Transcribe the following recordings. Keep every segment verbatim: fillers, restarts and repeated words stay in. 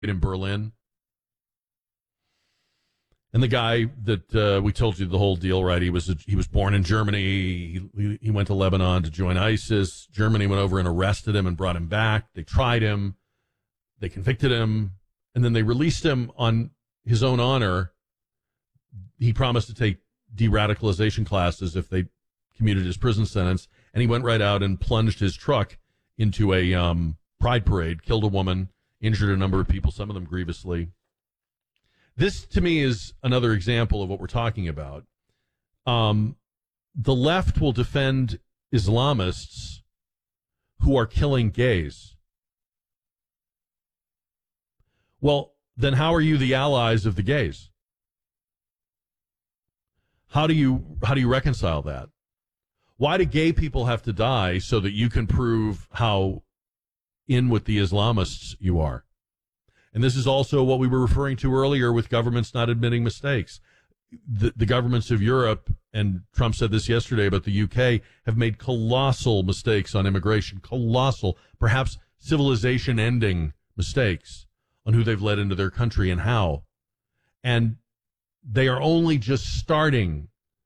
in Berlin. And the guy that uh, we told you the whole deal, right? He was a, he was born in Germany. He, he went to Lebanon to join ISIS. Germany went over and arrested him and brought him back. They tried him. They convicted him. And then they released him on his own honor. He promised to take de-radicalization classes if they commuted his prison sentence. And he went right out and plunged his truck into a um, pride parade, killed a woman, injured a number of people, some of them grievously. This, to me, is another example of what we're talking about. Um, the left will defend Islamists who are killing gays. Well, then how are you the allies of the gays? How do you how do you reconcile that? Why do gay people have to die so that you can prove how in with the Islamists you are? And this is also what we were referring to earlier with governments not admitting mistakes. The, the governments of Europe, and Trump said this yesterday about the U K, have made colossal mistakes on immigration, colossal, perhaps civilization-ending mistakes on who they've let into their country and how. And they are only just starting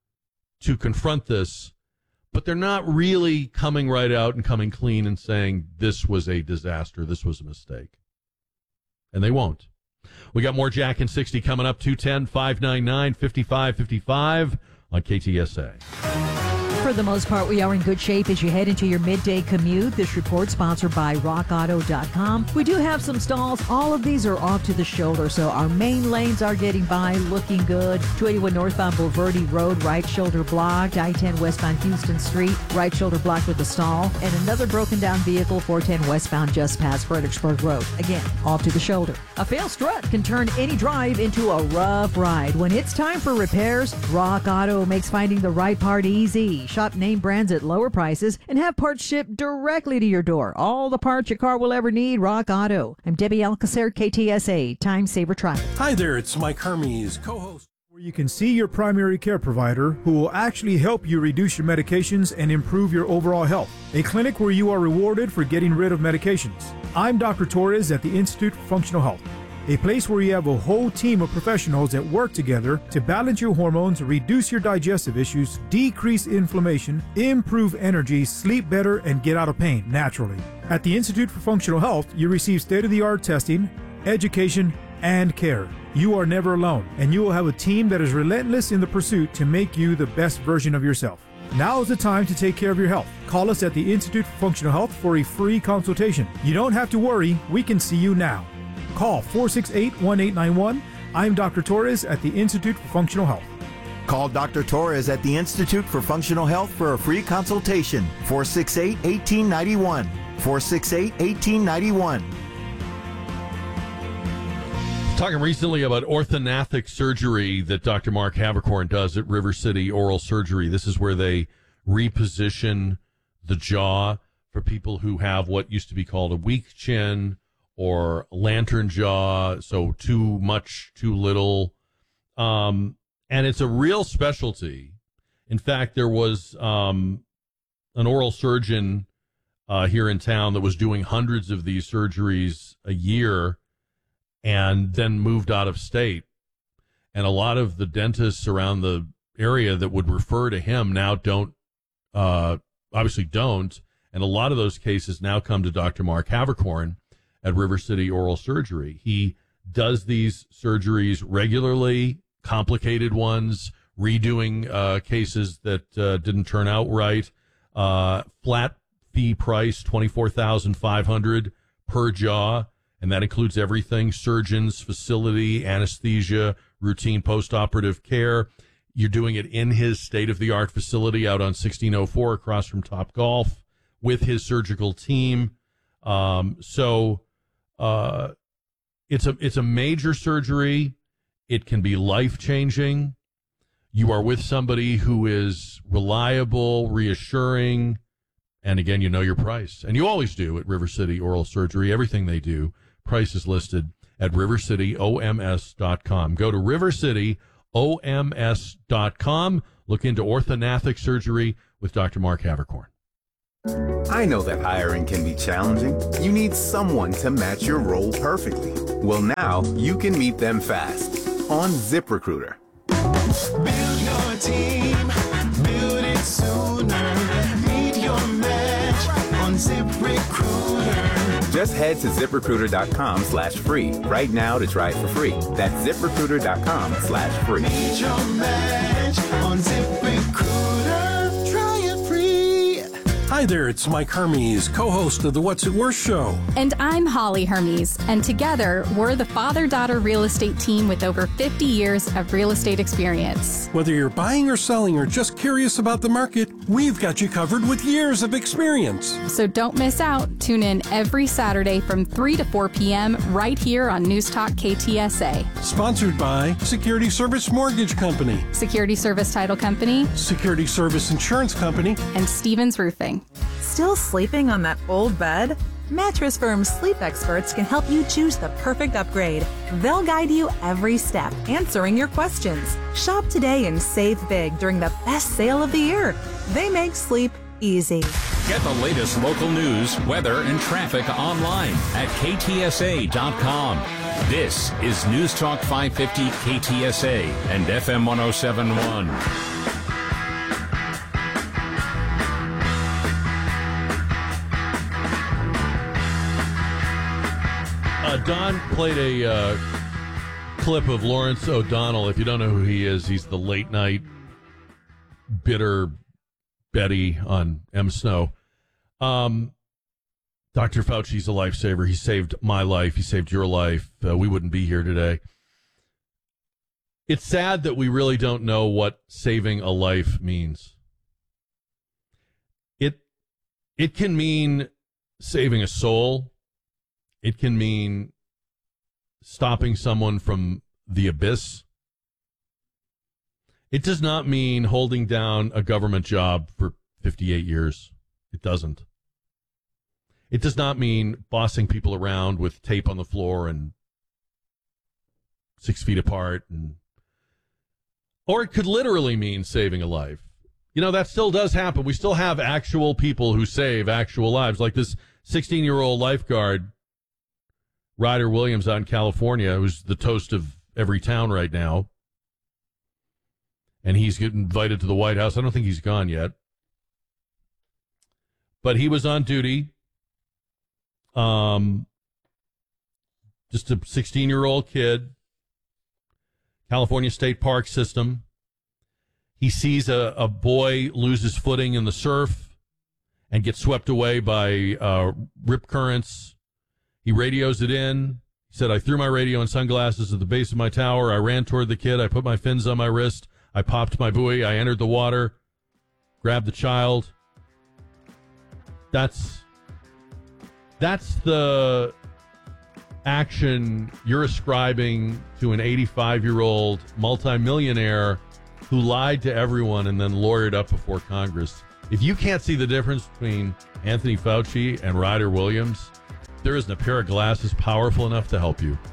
to confront this, but they're not really coming right out and coming clean and saying this was a disaster, this was a mistake. And they won't. We got more Jack and sixty coming up, two one zero, five nine nine, five five five five on K T S A. For the most part, we are in good shape as you head into your midday commute. This report sponsored by rock auto dot com. We do have some stalls. All of these are off to the shoulder, so our main lanes are getting by, looking good. two eighty-one northbound Bulverde Road, right shoulder blocked. I ten westbound Houston Street, right shoulder blocked with a stall. And another broken down vehicle, four ten westbound just past Fredericksburg Road. Again, off to the shoulder. A failed strut can turn any drive into a rough ride. When it's time for repairs, Rock Auto makes finding the right part easy. Shop name brands at lower prices and have parts shipped directly to your door. All the parts your car will ever need, Rock Auto. I'm Debbie Alcacer, K T S A, Time Saver Traffic. Hi there, it's Mike Hermes, co-host. Where you can see your primary care provider who will actually help you reduce your medications and improve your overall health. A clinic where you are rewarded for getting rid of medications. I'm Doctor Torres at the Institute for Functional Health. A place where you have a whole team of professionals that work together to balance your hormones, reduce your digestive issues, decrease inflammation, improve energy, sleep better, and get out of pain naturally. At the Institute for Functional Health, you receive state-of-the-art testing, education, and care. You are never alone, and you will have a team that is relentless in the pursuit to make you the best version of yourself. Now is the time to take care of your health. Call us at the Institute for Functional Health for a free consultation. You don't have to worry, we can see you now. Call four six eight, one eight nine one. I'm Doctor Torres at the Institute for Functional Health. Call Doctor Torres at the Institute for Functional Health for a free consultation. four six eight, one eight nine one. four six eight, one eight nine one. Talking recently about orthognathic surgery that Doctor Mark Havercorn does at River City Oral Surgery. This is where they reposition the jaw for people who have what used to be called a weak chin or lantern jaw, so too much, too little. Um, and it's a real specialty. In fact, there was um, an oral surgeon uh, here in town that was doing hundreds of these surgeries a year and then moved out of state. And a lot of the dentists around the area that would refer to him now don't, uh, obviously don't. And a lot of those cases now come to Doctor Mark Havercorn at River City Oral Surgery. He does these surgeries regularly, complicated ones, redoing uh, cases that uh, didn't turn out right. Uh, flat fee price, twenty-four thousand five hundred dollars per jaw, and that includes everything: surgeons, facility, anesthesia, routine post-operative care. You're doing it in his state-of-the-art facility out on sixteen oh four across from Top Golf with his surgical team. Um, so Uh, it's a, it's a major surgery. It can be life-changing. You are with somebody who is reliable, reassuring, and again, you know your price. And you always do at River City Oral Surgery. Everything they do, price is listed at river city o m s dot com. Go to river city o m s dot com. Look into orthognathic surgery with Doctor Mark Havercorn. I know that hiring can be challenging. You need someone to match your role perfectly. Well, now you can meet them fast on ZipRecruiter. Build your team, build it sooner. Meet your match on ZipRecruiter. Just head to ZipRecruiter.com slash free right now to try it for free. That's ZipRecruiter.com slash free. Meet your match on ZipRecruiter. Try it free. Hi there, it's Mike Hermes, co-host of the What's It Worth show. And I'm Holly Hermes, and together we're the father-daughter real estate team with over fifty years of real estate experience. Whether you're buying or selling or just curious about the market, we've got you covered with years of experience. So don't miss out. Tune in every Saturday from three to four p.m. right here on News Talk K T S A. Sponsored by Security Service Mortgage Company, Security Service Title Company, Security Service Insurance Company, and Stevens Roofing. Still sleeping on that old bed? Mattress Firm sleep experts can help you choose the perfect upgrade. They'll guide you every step, answering your questions. Shop today and save big during the best sale of the year. They make sleep easy. Get the latest local news, weather, and traffic online at K T S A dot com. This is News Talk five fifty K T S A and F M one oh seven point one. Uh, Don played a uh, clip of Lawrence O'Donnell. If you don't know who he is, he's the late night bitter Betty on M. Snow. Um, Doctor Fauci's a lifesaver. He saved my life. He saved your life. Uh, we wouldn't be here today. It's sad that we really don't know what saving a life means. It it can mean saving a soul. It can mean stopping someone from the abyss. It does not mean holding down a government job for fifty-eight years. It doesn't. It does not mean bossing people around with tape on the floor and six feet apart. And, or it could literally mean saving a life. You know, that still does happen. We still have actual people who save actual lives, like this sixteen-year-old lifeguard, Ryder Williams out in California, who's the toast of every town right now. And he's getting invited to the White House. I don't think he's gone yet. But he was on duty. Um, just a sixteen-year-old kid. California State Park System. He sees a, a boy lose his footing in the surf and get swept away by uh, rip currents. He radios it in. He said, I threw my radio and sunglasses at the base of my tower. I ran toward the kid. I put my fins on my wrist. I popped my buoy. I entered the water, grabbed the child. That's, that's the action you're ascribing to an eighty-five-year-old multimillionaire who lied to everyone and then lawyered up before Congress. If you can't see the difference between Anthony Fauci and Ryder Williams, there isn't a pair of glasses powerful enough to help you.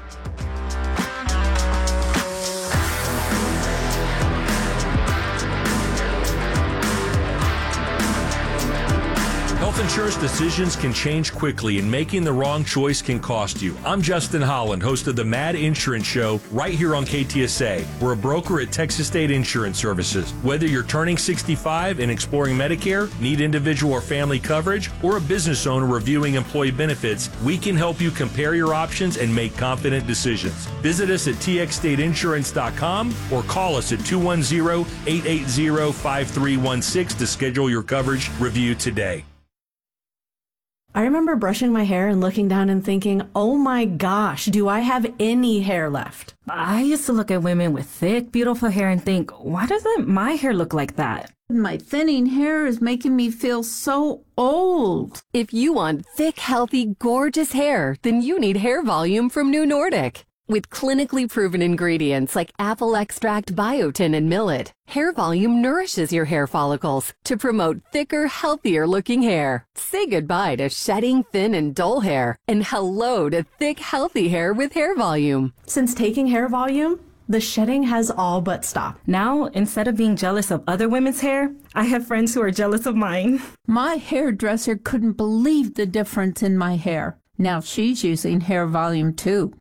Health insurance decisions can change quickly, and making the wrong choice can cost you. I'm Justin Holland, host of the Mad Insurance Show right here on K T S A. We're a broker at Texas State Insurance Services. Whether you're turning sixty-five and exploring Medicare, need individual or family coverage, or a business owner reviewing employee benefits, we can help you compare your options and make confident decisions. Visit us at T X state insurance dot com or call us at two one zero, eight eight zero, five three one six to schedule your coverage review today. I remember brushing my hair and looking down and thinking, oh my gosh, do I have any hair left? I used to look at women with thick, beautiful hair and think, why doesn't my hair look like that? My thinning hair is making me feel so old. If you want thick, healthy, gorgeous hair, then you need Hair Volume from New Nordic. With clinically proven ingredients like apple extract, biotin, and millet, Hair Volume nourishes your hair follicles to promote thicker, healthier looking hair. Say goodbye to shedding, thin, and dull hair, and hello to thick, healthy hair with Hair Volume. Since taking Hair Volume, The shedding has all but stopped. Now, instead of being jealous of other women's hair, I have friends who are jealous of mine. My hairdresser couldn't believe the difference in my hair. Now she's using Hair Volume too.